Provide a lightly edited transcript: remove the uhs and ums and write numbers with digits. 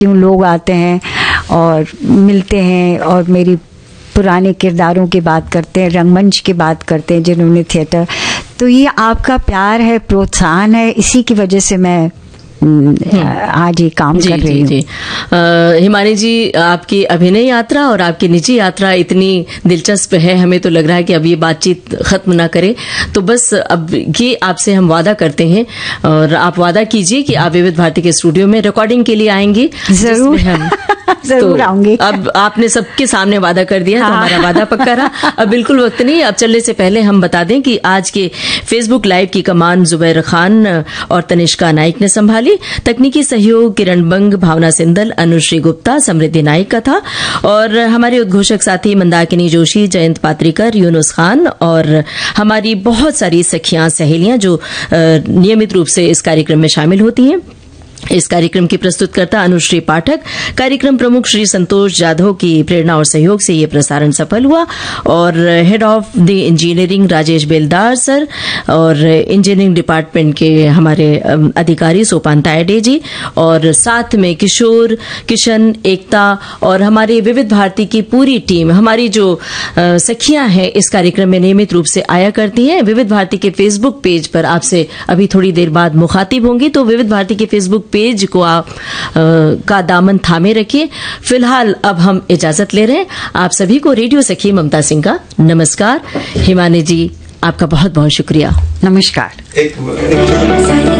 लोग आते हैं और मिलते हैं और मेरी पुराने किरदारों की बात करते हैं, रंगमंच की बात करते हैं जिन्होंने थिएटर, तो ये आपका प्यार है, प्रोत्साहन है, इसी की वजह से मैं आज ये काम कर रही हूँ। हिमानी जी, आपकी अभिनय यात्रा और आपकी निजी यात्रा इतनी दिलचस्प है, हमें तो लग रहा है कि अब ये बातचीत खत्म ना करे, तो बस अब ये आपसे हम वादा करते हैं और आप वादा कीजिए कि आप विविध भारती के स्टूडियो में रिकॉर्डिंग के लिए आएंगे। जरूर जरूर तो आऊंगी। अब आपने सबके सामने वादा कर दिया, तो हमारा वादा पक्का रहा। अब बिल्कुल वक्त नहीं, अब चलने से पहले हम बता दें कि आज के फेसबुक लाइव की कमान जुबैर खान और तनिष्का नाइक ने संभाली। तकनीकी सहयोग किरण बंग, भावना सिंदल, अनुश्री गुप्ता, समृद्धि नाइक का था और हमारे उद्घोषक साथी मंदाकिनी जोशी, जयंत पात्रिकर, यूनुस खान और हमारी बहुत सारी सखियां सहेलियां जो नियमित रूप से इस कार्यक्रम में शामिल होती हैं। इस कार्यक्रम की प्रस्तुतकर्ता अनुश्री पाठक, कार्यक्रम प्रमुख श्री संतोष जाधव की प्रेरणा और सहयोग से ये प्रसारण सफल हुआ और head of the engineering Rajesh बेलदार सर और इंजीनियरिंग डिपार्टमेंट के हमारे अधिकारी सोपान तायडे जी और साथ में किशोर, किशन, एकता और हमारे विविध भारती की पूरी टीम, हमारी जो सखियां हैं इस कार्यक्रम में नियमित रूप से आया करती हैं। विविध भारती के फेसबुक पेज पर आपसे अभी थोड़ी देर बाद मुखातिब होंगी, तो विविध भारती के फेसबुक पेज को आप का दामन थामे रखिए। फिलहाल अब हम इजाजत ले रहे हैं। आप सभी को रेडियो सखी ममता सिंह का नमस्कार। हिमानी जी, आपका बहुत बहुत शुक्रिया। नमस्कार।